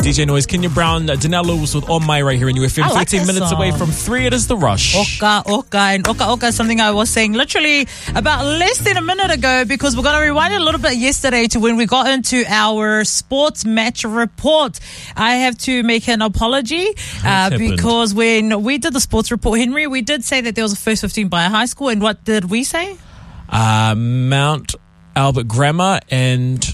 DJ Noise, Kenya Brown, Danelle Lewis with On My right here in UFM. 13 minutes away from 3, it is The Rush. Oka. And Oka is something I was saying literally about less than a minute ago, because we're going to rewind a little bit yesterday to when we got into our sports match report. I have to make an apology because when we did the sports report, Henry, we did say that there was a first 15 by a high school. And what did we say? Mount Albert Grammar and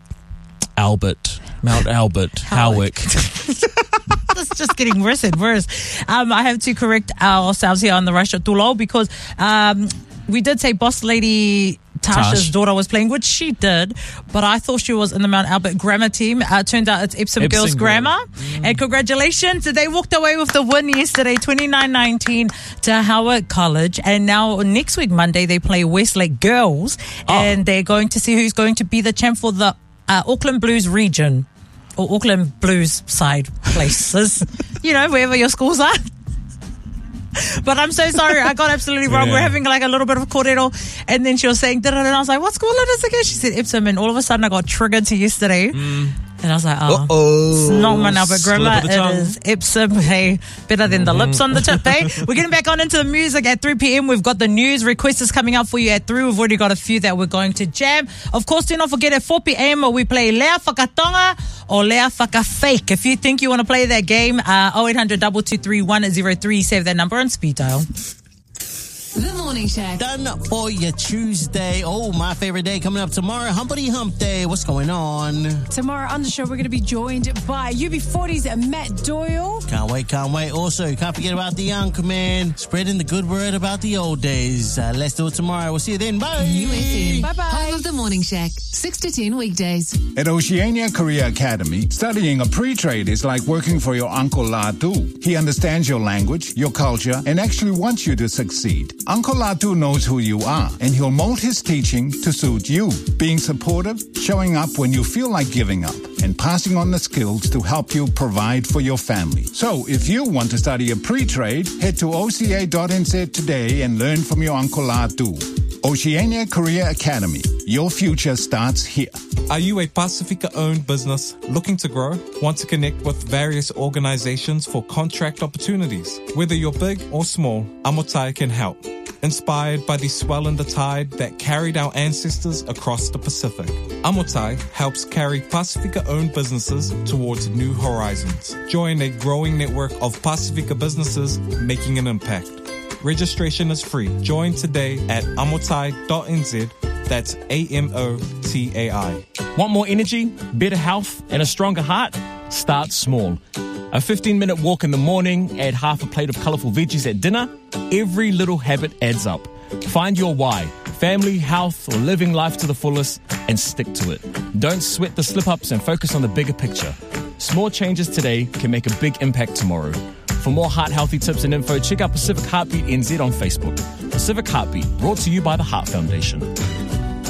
Mount Albert, Howick. It's just getting worse and worse. I have to correct ourselves here on The Rush at Tulo, because we did say Boss Lady Tasha's daughter was playing, which she did, but I thought she was in the Mount Albert Grammar team. Turned out it's Epsom Girls Grammar. And congratulations, they walked away with the win yesterday, 29-19 to Howard College. And now next week, Monday, they play Westlake Girls, and they're going to see who's going to be the champ for the Auckland Blues region, or Auckland Blues side places, wherever your schools are. But I'm so sorry, I got absolutely wrong. We're having like a little bit of kōrero, and then she was saying, and I was like, what school it is again? She said Epsom, and all of a sudden I got triggered to yesterday. And I was like, it's not Mount Albert Grammar, it is Epsom. Hey, better than the lips on the tip, hey? We're getting back on into the music at 3 p.m. We've got the news requesters coming up for you at 3. We've already got a few that we're going to jam. Of course, do not forget at 4 p.m. we play Lea Whakatonga or Lea Whakafake. If you think you want to play that game, 0800 223 103, save that number on speed dial. The Morning Shack. Done for your Tuesday. Oh, my favorite day coming up tomorrow. Humpity Hump Day. What's going on? Tomorrow on the show, we're going to be joined by UB40's Matt Doyle. Can't wait. Also, can't forget about the young man spreading the good word about the old days. Let's do it tomorrow. We'll see you then. Bye. UFM. Bye-bye. Home of The Morning Shack. 6 to 10 weekdays. At Oceania Career Academy, studying a pre-trade is like working for your Uncle Latu. He understands your language, your culture, and actually wants you to succeed. Uncle Latu knows who you are, and he'll mold his teaching to suit you. Being supportive, showing up when you feel like giving up, and passing on the skills to help you provide for your family. So if you want to study a pre-trade, head to oca.nz today and learn from your Uncle Latu. Oceania Career Academy. Your future starts here. Are you a Pacifica-owned business looking to grow? Want to connect with various organizations for contract opportunities? Whether you're big or small, Amotai can help. Inspired by the swell in the tide that carried our ancestors across the Pacific, Amotai helps carry Pacifica-owned businesses towards new horizons. Join a growing network of Pacifica businesses making an impact. Registration is free. Join today at amotai.nz. That's AMOTAI. Want more energy, better health, and a stronger heart? Start small. A 15-minute walk in the morning, add half a plate of colourful veggies at dinner. Every little habit adds up. Find your why, family, health, or living life to the fullest, and stick to it. Don't sweat the slip-ups and focus on the bigger picture. Small changes today can make a big impact tomorrow. For more heart-healthy tips and info, check out Pacific Heartbeat NZ on Facebook. Pacific Heartbeat, brought to you by the Heart Foundation.